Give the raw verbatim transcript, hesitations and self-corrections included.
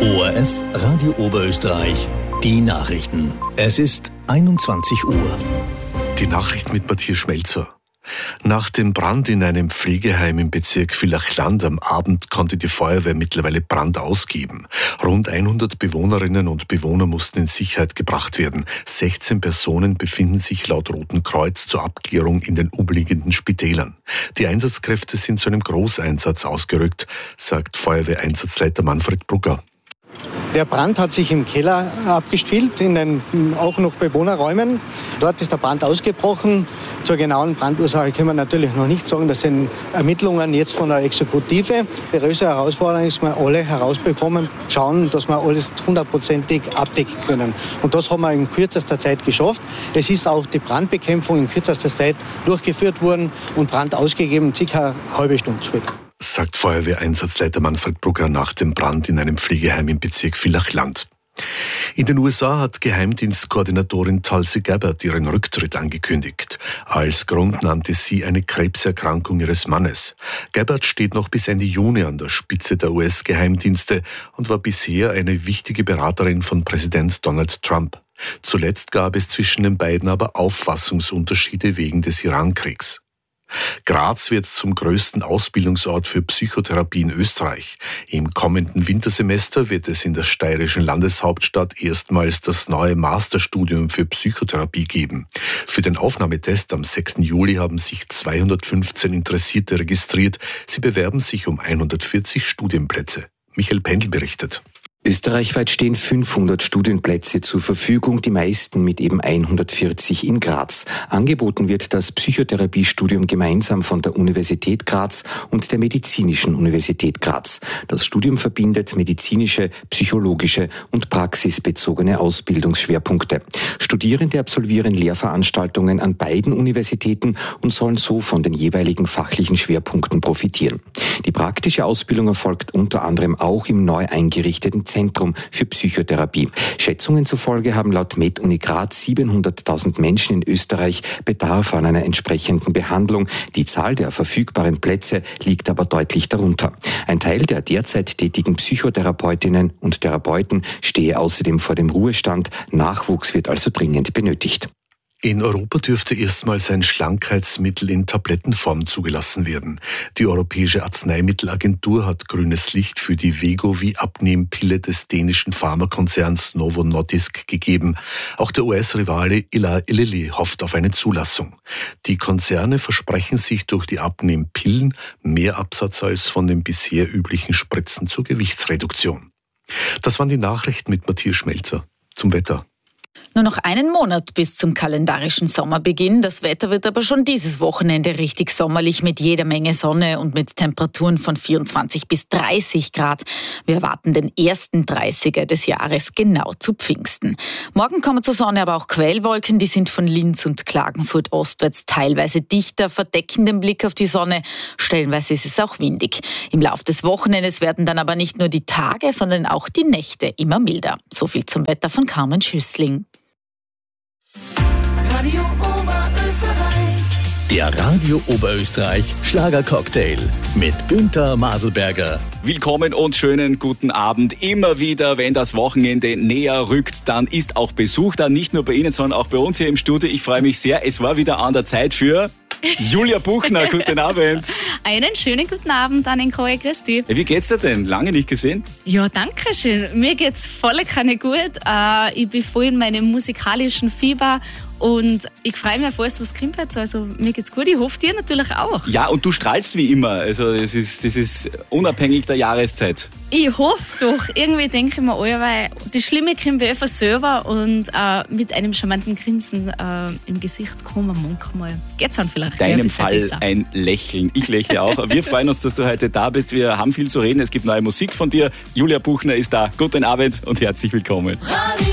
O R F Radio Oberösterreich, die Nachrichten. Es ist einundzwanzig Uhr. Die Nachrichten mit Matthias Schmelzer. Nach dem Brand in einem Pflegeheim im Bezirk Villachland am Abend konnte die Feuerwehr mittlerweile Brand ausgeben. Rund hundert Bewohnerinnen und Bewohner mussten in Sicherheit gebracht werden. sechzehn Personen befinden sich laut Roten Kreuz zur Abklärung in den umliegenden Spitälern. Die Einsatzkräfte sind zu einem Großeinsatz ausgerückt, sagt Feuerwehreinsatzleiter Manfred Brugger. Der Brand hat sich im Keller abgespielt, in den auch noch Bewohnerräumen. Dort ist der Brand ausgebrochen. Zur genauen Brandursache können wir natürlich noch nicht sagen. Das sind Ermittlungen jetzt von der Exekutive. Die größte Herausforderung ist, dass wir alle herausbekommen, schauen, dass wir alles hundertprozentig abdecken können. Und das haben wir in kürzester Zeit geschafft. Es ist auch die Brandbekämpfung in kürzester Zeit durchgeführt worden und Brand ausgegeben, circa eine halbe Stunde später. Sagt Feuerwehreinsatzleiter Manfred Brugger nach dem Brand in einem Pflegeheim im Bezirk Villachland. In den U S A hat Geheimdienstkoordinatorin Tulsi Gabbard ihren Rücktritt angekündigt. Als Grund nannte sie eine Krebserkrankung ihres Mannes. Gabbard steht noch bis Ende Juni an der Spitze der U S-Geheimdienste und war bisher eine wichtige Beraterin von Präsident Donald Trump. Zuletzt gab es zwischen den beiden aber Auffassungsunterschiede wegen des Irankriegs. Graz wird zum größten Ausbildungsort für Psychotherapie in Österreich. Im kommenden Wintersemester wird es in der steirischen Landeshauptstadt erstmals das neue Masterstudium für Psychotherapie geben. Für den Aufnahmetest am sechsten Juli haben sich zweihundertfünfzehn Interessierte registriert. Sie bewerben sich um hundertvierzig Studienplätze. Michael Pendl berichtet. Österreichweit stehen fünfhundert Studienplätze zur Verfügung, die meisten mit eben hundertvierzig in Graz. Angeboten wird das Psychotherapiestudium gemeinsam von der Universität Graz und der Medizinischen Universität Graz. Das Studium verbindet medizinische, psychologische und praxisbezogene Ausbildungsschwerpunkte. Studierende absolvieren Lehrveranstaltungen an beiden Universitäten und sollen so von den jeweiligen fachlichen Schwerpunkten profitieren. Die praktische Ausbildung erfolgt unter anderem auch im neu eingerichteten Zentrum für Psychotherapie. Schätzungen zufolge haben laut MedUni Graz siebenhunderttausend Menschen in Österreich Bedarf an einer entsprechenden Behandlung. Die Zahl der verfügbaren Plätze liegt aber deutlich darunter. Ein Teil der derzeit tätigen Psychotherapeutinnen und Therapeuten stehe außerdem vor dem Ruhestand. Nachwuchs wird also dringend benötigt. In Europa dürfte erstmals ein Schlankheitsmittel in Tablettenform zugelassen werden. Die Europäische Arzneimittelagentur hat grünes Licht für die Wegovy-Abnehmpille des dänischen Pharmakonzerns Novo Nordisk gegeben. Auch der U S-Rivale Eli Lilly hofft auf eine Zulassung. Die Konzerne versprechen sich durch die Abnehmpillen mehr Absatz als von den bisher üblichen Spritzen zur Gewichtsreduktion. Das waren die Nachrichten mit Matthias Schmelzer. Zum Wetter. Nur noch einen Monat bis zum kalendarischen Sommerbeginn. Das Wetter wird aber schon dieses Wochenende richtig sommerlich mit jeder Menge Sonne und mit Temperaturen von vierundzwanzig bis dreißig Grad. Wir erwarten den ersten dreißiger des Jahres genau zu Pfingsten. Morgen kommen zur Sonne aber auch Quellwolken. Die sind von Linz und Klagenfurt ostwärts teilweise dichter, verdecken den Blick auf die Sonne. Stellenweise ist es auch windig. Im Lauf des Wochenendes werden dann aber nicht nur die Tage, sondern auch die Nächte immer milder. So viel zum Wetter von Carmen Schüssling. Radio Oberösterreich. Der Radio Oberösterreich Schlagercocktail mit Günther Madelberger. Willkommen und schönen guten Abend. Immer wieder, wenn das Wochenende näher rückt, dann ist auch Besuch da. Nicht nur bei Ihnen, sondern auch bei uns hier im Studio. Ich freue mich sehr. Es war wieder an der Zeit für Julia Buchner. Guten Abend. Einen schönen guten Abend an den Koe. Grüß dich. Wie geht's dir denn? Lange nicht gesehen? Ja, danke schön. Mir geht's volle Kanne gut. Äh, ich bin voll in meinem musikalischen Fieber und ich freue mich auf alles, was kommt jetzt. Also mir geht's gut. Ich hoffe, dir natürlich auch. Ja, und du strahlst wie immer. Also es ist, das ist unabhängig der Jahreszeit. Ich hoffe doch. Irgendwie denke ich mir, oh, weil das Schlimme kommt bei einfach selber und äh, mit einem charmanten Grinsen äh, im Gesicht kommen manchmal. Geht's dann vielleicht. In deinem ja, Fall besser. Ein Lächeln. Ich lächle auch. Wir freuen uns, dass du heute da bist. Wir haben viel zu reden. Es gibt neue Musik von dir. Julia Buchner ist da. Guten Abend und herzlich willkommen.